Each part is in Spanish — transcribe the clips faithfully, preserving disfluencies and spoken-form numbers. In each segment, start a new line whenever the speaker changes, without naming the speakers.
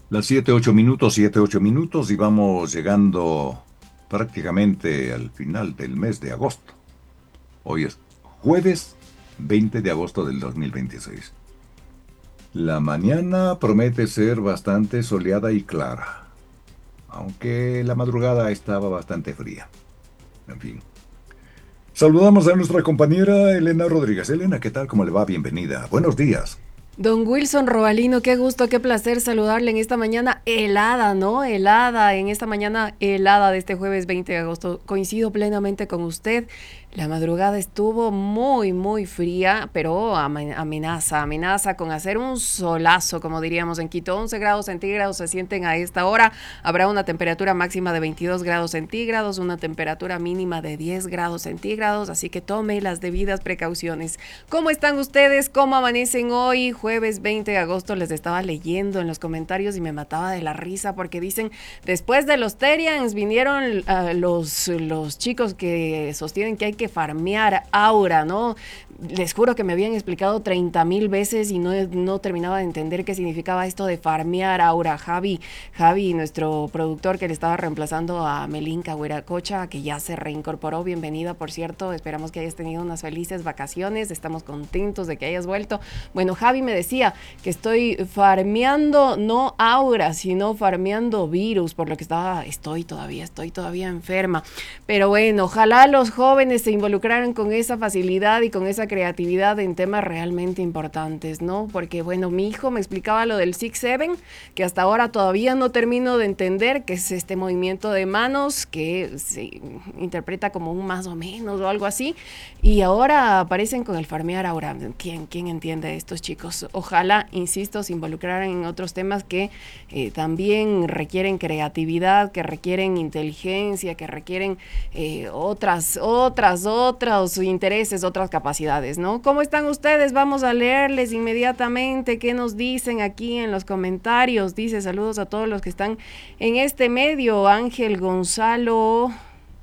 Las siete, ocho minutos, siete, ocho minutos y vamos llegando prácticamente al final del mes de agosto. Hoy es jueves veinte de agosto del dos mil veintiséis. La mañana promete ser bastante soleada y clara, aunque la madrugada estaba bastante fría. En fin. Saludamos a nuestra compañera Elena Rodríguez. Elena, ¿qué tal? ¿Cómo le va? Bienvenida. Buenos días.
Don Wilson Robalino, qué gusto, qué placer saludarle en esta mañana helada, ¿no? Helada, en esta mañana helada de este jueves veinte de agosto. Coincido plenamente con usted. La madrugada estuvo muy, muy fría, pero amenaza, amenaza con hacer un solazo, como diríamos en Quito. once grados centígrados se sienten a esta hora. Habrá una temperatura máxima de veintidós grados centígrados, una temperatura mínima de diez grados centígrados, así que tome las debidas precauciones. ¿Cómo están ustedes? ¿Cómo amanecen hoy? Jueves veinte de agosto les estaba leyendo en los comentarios y me mataba de la risa porque dicen, después de los Terians vinieron uh, los, los chicos que sostienen que hay que farmear aura, ¿no? Les juro que me habían explicado treinta mil veces y no, no terminaba de entender qué significaba esto de farmear aura. Javi, Javi, nuestro productor que le estaba reemplazando a Melinka Huiracocha, que ya se reincorporó, bienvenida, por cierto, esperamos que hayas tenido unas felices vacaciones, estamos contentos de que hayas vuelto. Bueno, Javi me decía que estoy farmeando no aura, sino farmeando virus, por lo que estaba, estoy todavía, estoy todavía enferma. Pero bueno, ojalá los jóvenes se involucraran con esa facilidad y con esa creatividad en temas realmente importantes, ¿no? Porque bueno, mi hijo me explicaba lo del six seven, que hasta ahora todavía no termino de entender, que es este movimiento de manos que se interpreta como un más o menos o algo así, y ahora aparecen con el farmear ahora. ¿Quién, quién entiende a estos chicos? Ojalá, insisto, se involucraran en otros temas que eh, también requieren creatividad, que requieren inteligencia, que requieren eh, otras, otras, otros intereses, otras capacidades, ¿no? ¿Cómo están ustedes? Vamos a leerles inmediatamente qué nos dicen aquí en los comentarios. Dice, saludos a todos los que están en este medio. Ángel Gonzalo...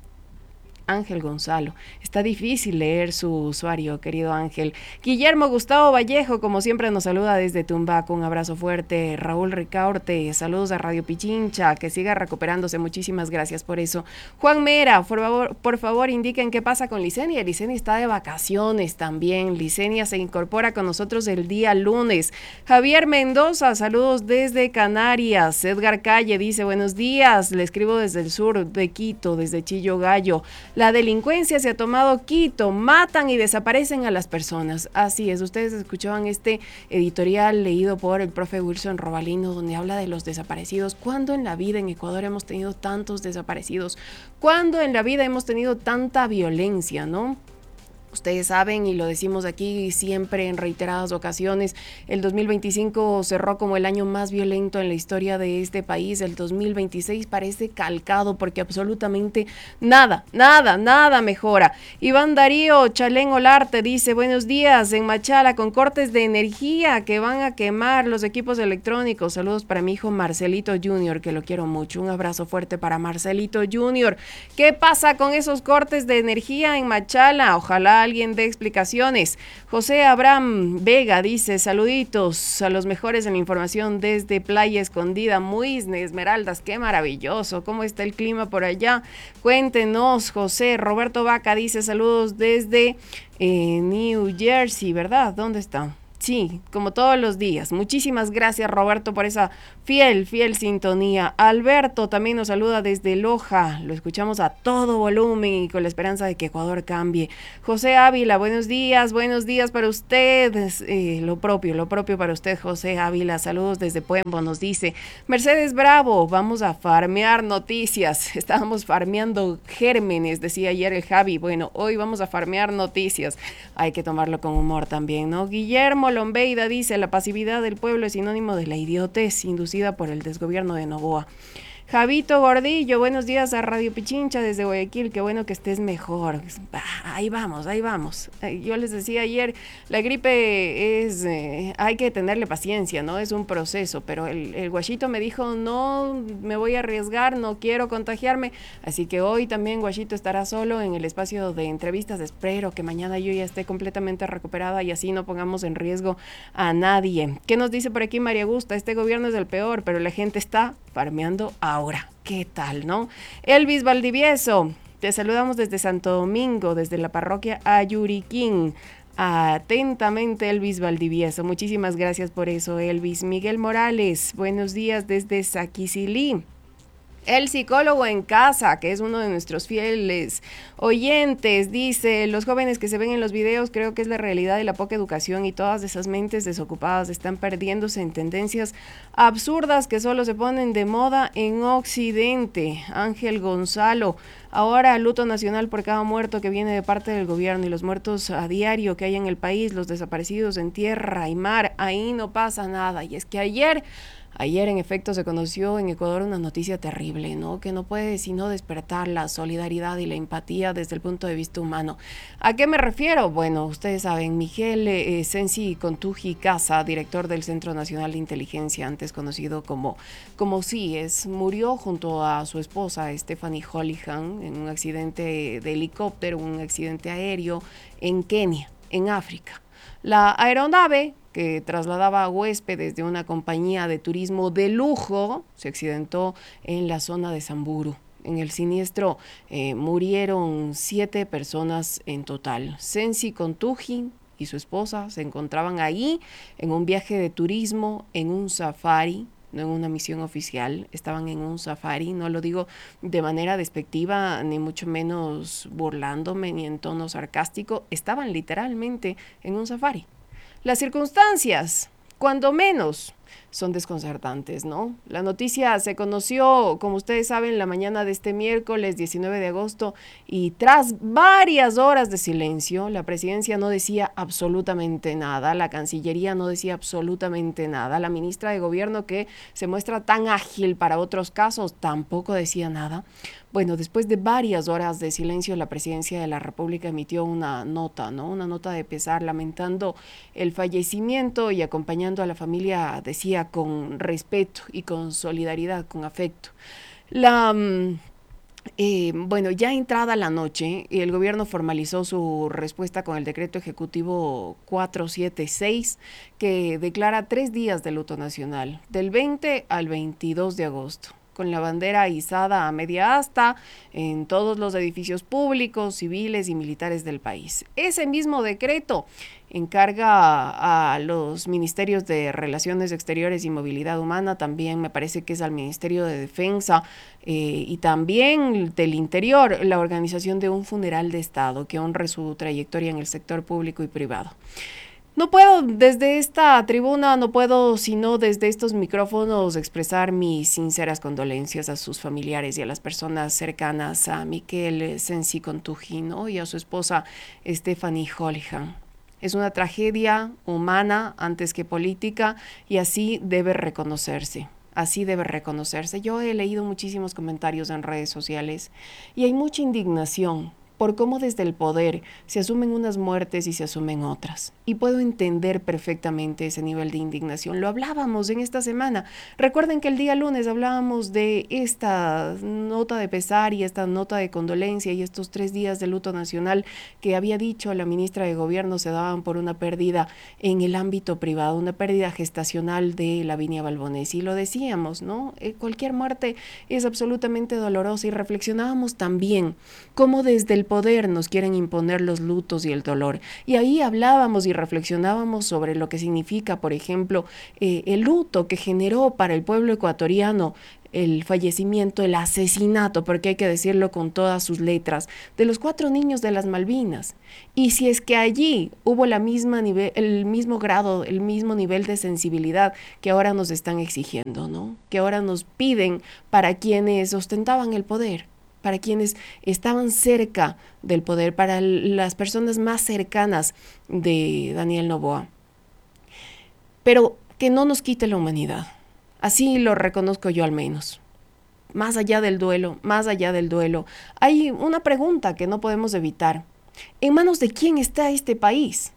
Ángel Gonzalo. Está difícil leer su usuario, querido Ángel. Guillermo Gustavo Vallejo, como siempre, nos saluda desde Tumbaco. Un abrazo fuerte. Raúl Ricaurte, saludos a Radio Pichincha, que siga recuperándose. Muchísimas gracias por eso. Juan Mera, por favor, por favor indiquen qué pasa con Licenia. Licenia está de vacaciones también. Licenia se incorpora con nosotros el día lunes. Javier Mendoza, saludos desde Canarias. Edgar Calle dice, buenos días. Le escribo desde el sur de Quito, desde Chillo Gallo. La delincuencia se ha tomado Quito, matan y desaparecen a las personas. Así es, ustedes escuchaban este editorial leído por el profe Wilson Robalino, donde habla de los desaparecidos. ¿Cuándo en la vida en Ecuador hemos tenido tantos desaparecidos? ¿Cuándo en la vida hemos tenido tanta violencia, no? Ustedes saben, y lo decimos aquí siempre en reiteradas ocasiones, el dos mil veinticinco cerró como el año más violento en la historia de este país. El dos mil veintiséis parece calcado porque absolutamente nada, nada, nada mejora. Iván Darío Chalén Olarte dice, buenos días, en Machala con cortes de energía que van a quemar los equipos electrónicos. Saludos para mi hijo Marcelito junior, que lo quiero mucho. Un abrazo fuerte para Marcelito junior. ¿Qué pasa con esos cortes de energía en Machala? Ojalá alguien dé explicaciones. José Abraham Vega dice, saluditos a los mejores en la información desde Playa Escondida, Muisne, Esmeraldas, qué maravilloso, ¿cómo está el clima por allá? Cuéntenos, José. Roberto Vaca dice, saludos desde eh, New Jersey, ¿verdad? ¿Dónde está? Sí, como todos los días. Muchísimas gracias, Roberto, por esa fiel, fiel sintonía. Alberto también nos saluda desde Loja. Lo escuchamos a todo volumen y con la esperanza de que Ecuador cambie. José Ávila, buenos días, buenos días para usted. Eh, lo propio, lo propio para usted, José Ávila. Saludos desde Puembo, nos dice. Mercedes Bravo, vamos a farmear noticias. Estábamos farmeando gérmenes, decía ayer el Javi. Bueno, hoy vamos a farmear noticias. Hay que tomarlo con humor también, ¿no? Guillermo Lombeida dice, la pasividad del pueblo es sinónimo de la idiotez inducida por el desgobierno de Noboa. Javito Gordillo, buenos días a Radio Pichincha desde Guayaquil, qué bueno que estés mejor. Ah, ahí vamos, ahí vamos. Yo les decía ayer, la gripe es, eh, hay que tenerle paciencia, ¿no? Es un proceso, pero el, el guachito me dijo, no me voy a arriesgar, no quiero contagiarme, así que hoy también guachito estará solo en el espacio de entrevistas. Espero que mañana yo ya esté completamente recuperada y así no pongamos en riesgo a nadie. ¿Qué nos dice por aquí María Augusta? Este gobierno es el peor, pero la gente está farmeando ahora. ¿Qué tal, no? Elvis Valdivieso, te saludamos desde Santo Domingo, desde la parroquia Ayuriquín. Atentamente, Elvis Valdivieso. Muchísimas gracias por eso, Elvis. Miguel Morales, buenos días desde Saquicilí. El psicólogo en casa, que es uno de nuestros fieles oyentes, dice, los jóvenes que se ven en los videos creo que es la realidad de la poca educación y todas esas mentes desocupadas están perdiéndose en tendencias absurdas que solo se ponen de moda en Occidente. Ángel Gonzalo, ahora luto nacional por cada muerto que viene de parte del gobierno y los muertos a diario que hay en el país, los desaparecidos en tierra y mar, ahí no pasa nada. Y es que ayer... Ayer, en efecto, se conoció en Ecuador una noticia terrible, ¿no? Que no puede sino despertar la solidaridad y la empatía desde el punto de vista humano. ¿A qué me refiero? Bueno, ustedes saben, Miguel eh, Sensi Contuji Casa, director del Centro Nacional de Inteligencia, antes conocido como, como C I E S, murió junto a su esposa, Stephanie Holihan, en un accidente de helicóptero, un accidente aéreo en Kenia, en África. La aeronave que trasladaba a huéspedes de una compañía de turismo de lujo se accidentó en la zona de Samburu. En el siniestro eh, murieron siete personas en total. Sensi Contuji y su esposa se encontraban ahí en un viaje de turismo, en un safari, no en una misión oficial, estaban en un safari, no lo digo de manera despectiva, ni mucho menos burlándome, ni en tono sarcástico, estaban literalmente en un safari. Las circunstancias, cuando menos, son desconcertantes, ¿no? La noticia se conoció, como ustedes saben, la mañana de este miércoles diecinueve de agosto y tras varias horas de silencio, la presidencia no decía absolutamente nada, la Cancillería no decía absolutamente nada, la ministra de Gobierno, que se muestra tan ágil para otros casos, tampoco decía nada. Bueno, después de varias horas de silencio, la Presidencia de la República emitió una nota, ¿no? Una nota de pesar lamentando el fallecimiento y acompañando a la familia, decía, con respeto y con solidaridad, con afecto. La... Eh, bueno, ya entrada la noche, el gobierno formalizó su respuesta con el decreto ejecutivo cuatrocientos setenta y seis, que declara tres días de luto nacional, del veinte al veintidós de agosto. Con la bandera izada a media asta en todos los edificios públicos, civiles y militares del país. Ese mismo decreto encarga a los ministerios de Relaciones Exteriores y Movilidad Humana, también me parece que es al Ministerio de Defensa eh, y también del Interior, la organización de un funeral de Estado que honre su trayectoria en el sector público y privado. No puedo desde esta tribuna, no puedo sino desde estos micrófonos expresar mis sinceras condolencias a sus familiares y a las personas cercanas a Miquel Sensi Contuji, ¿no? Y a su esposa Stephanie Holihan. Es una tragedia humana antes que política y así debe reconocerse. Así debe reconocerse. Yo he leído muchísimos comentarios en redes sociales y hay mucha indignación por cómo desde el poder se asumen unas muertes y se asumen otras. Y puedo entender perfectamente ese nivel de indignación. Lo hablábamos en esta semana. Recuerden que el día lunes hablábamos de esta nota de pesar y esta nota de condolencia y estos tres días de luto nacional que había dicho la ministra de Gobierno se daban por una pérdida en el ámbito privado, una pérdida gestacional de Lavinia Balbonés. Y lo decíamos, ¿no? Eh, cualquier muerte es absolutamente dolorosa y reflexionábamos también cómo desde el poder nos quieren imponer los lutos y el dolor. Y ahí hablábamos y reflexionábamos sobre lo que significa, por ejemplo, eh, el luto que generó para el pueblo ecuatoriano el fallecimiento, el asesinato, porque hay que decirlo con todas sus letras, de los cuatro niños de las Malvinas. Y si es que allí hubo la misma nivel, el mismo grado, el mismo nivel de sensibilidad que ahora nos están exigiendo, ¿no? Que ahora nos piden para quienes ostentaban el poder, para quienes estaban cerca del poder, para las personas más cercanas de Daniel Noboa. Pero que no nos quite la humanidad. Así lo reconozco yo al menos. más allá del duelo, más allá del duelo, hay una pregunta que no podemos evitar. ¿En manos de quién está este país?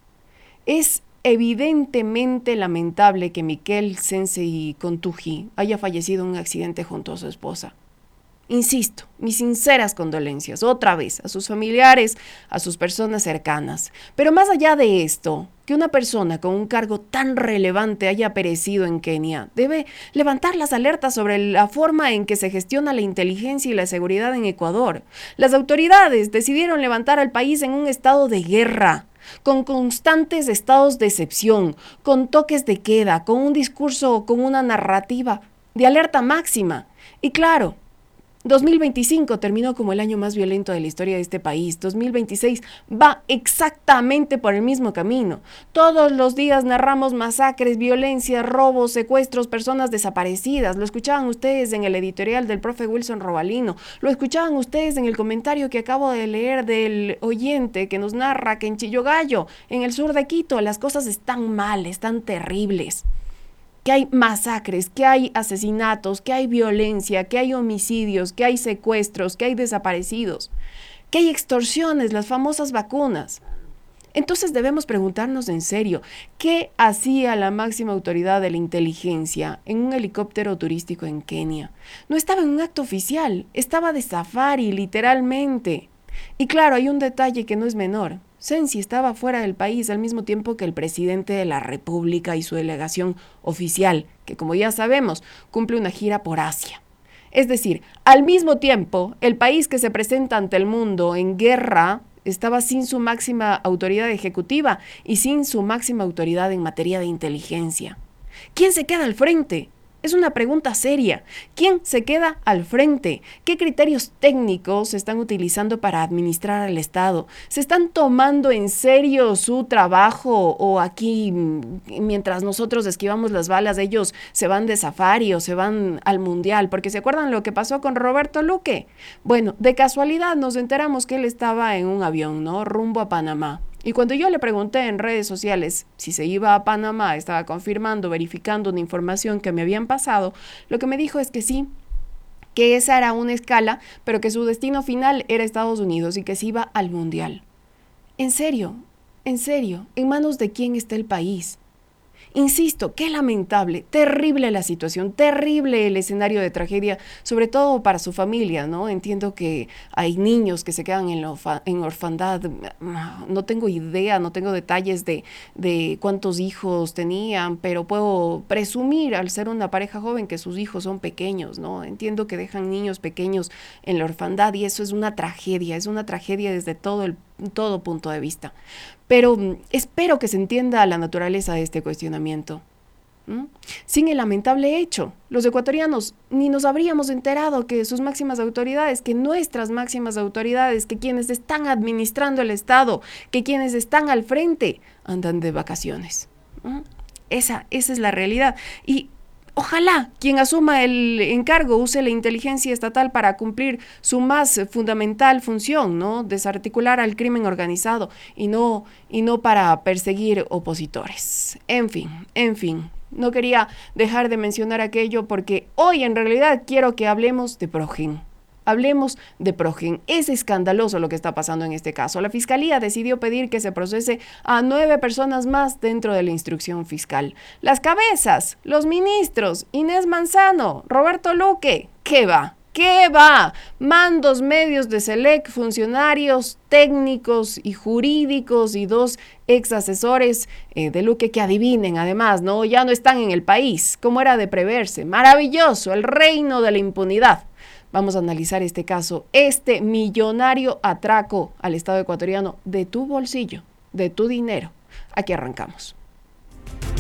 Es evidentemente lamentable que Miquel Sensei Contuji haya fallecido en un accidente junto a su esposa. Insisto, mis sinceras condolencias, otra vez, a sus familiares, a sus personas cercanas. Pero más allá de esto, que una persona con un cargo tan relevante haya perecido en Kenia, debe levantar las alertas sobre la forma en que se gestiona la inteligencia y la seguridad en Ecuador. Las autoridades decidieron levantar al país en un estado de guerra, con constantes estados de excepción, con toques de queda, con un discurso, con una narrativa de alerta máxima. Y claro, dos mil veinticinco terminó como el año más violento de la historia de este país. dos mil veintiséis va exactamente por el mismo camino. Todos los días narramos masacres, violencia, robos, secuestros, personas desaparecidas. Lo escuchaban ustedes en el editorial del profe Wilson Robalino. Lo escuchaban ustedes en el comentario que acabo de leer del oyente que nos narra que en Chillogallo, en el sur de Quito, las cosas están mal, están terribles. Que hay masacres, que hay asesinatos, que hay violencia, que hay homicidios, que hay secuestros, que hay desaparecidos, que hay extorsiones, las famosas vacunas. Entonces debemos preguntarnos en serio, ¿qué hacía la máxima autoridad de la inteligencia en un helicóptero turístico en Kenia? No estaba en un acto oficial, estaba de safari, literalmente. Y claro, hay un detalle que no es menor. Sensi estaba fuera del país al mismo tiempo que el presidente de la República y su delegación oficial, que como ya sabemos, cumple una gira por Asia. Es decir, al mismo tiempo, el país que se presenta ante el mundo en guerra estaba sin su máxima autoridad ejecutiva y sin su máxima autoridad en materia de inteligencia. ¿Quién se queda al frente? Es una pregunta seria. ¿Quién se queda al frente? ¿Qué criterios técnicos se están utilizando para administrar al Estado? ¿Se están tomando en serio su trabajo o aquí, mientras nosotros esquivamos las balas, ellos se van de safari o se van al mundial? Porque ¿se acuerdan lo que pasó con Roberto Luque? Bueno, de casualidad nos enteramos que él estaba en un avión, ¿no? Rumbo a Panamá. Y cuando yo le pregunté en redes sociales si se iba a Panamá, estaba confirmando, verificando una información que me habían pasado, lo que me dijo es que sí, que esa era una escala, pero que su destino final era Estados Unidos y que se iba al Mundial. En serio, en serio, ¿en manos de quién está el país? Insisto, qué lamentable, terrible la situación, terrible el escenario de tragedia, sobre todo para su familia, ¿no? Entiendo que hay niños que se quedan en, la en orfandad, no tengo idea, no tengo detalles de, de cuántos hijos tenían, pero puedo presumir al ser una pareja joven que sus hijos son pequeños, ¿no? Entiendo que dejan niños pequeños en la orfandad y eso es una tragedia, es una tragedia desde todo el todo punto de vista. Pero um, espero que se entienda la naturaleza de este cuestionamiento. ¿Mm? Sin el lamentable hecho, los ecuatorianos ni nos habríamos enterado que sus máximas autoridades, que nuestras máximas autoridades, que quienes están administrando el Estado, que quienes están al frente, andan de vacaciones. ¿Mm? Esa, esa es la realidad. Y ojalá quien asuma el encargo use la inteligencia estatal para cumplir su más fundamental función, ¿no? Desarticular al crimen organizado y no, y no para perseguir opositores. En fin, en fin. No quería dejar de mencionar aquello porque hoy en realidad quiero que hablemos de Progen. Hablemos de Progen. Es escandaloso lo que está pasando en este caso. La Fiscalía decidió pedir que se procese a nueve personas más dentro de la instrucción fiscal. Las cabezas, los ministros, Inés Manzano, Roberto Luque. ¿Qué va? ¿Qué va? Mandos medios de SELEC, funcionarios técnicos y jurídicos y dos ex asesores eh, de Luque que adivinen además, ¿no? Ya no están en el país, como era de preverse. Maravilloso, el reino de la impunidad. Vamos a analizar este caso, este millonario atraco al Estado ecuatoriano de tu bolsillo, de tu dinero. Aquí arrancamos.